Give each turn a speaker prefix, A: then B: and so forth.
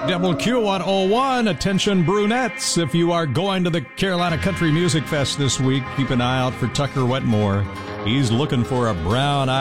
A: WQ101, attention brunettes. If you are going to the Carolina Country Music Fest this week, keep an eye out for Tucker Wetmore. He's looking for a brown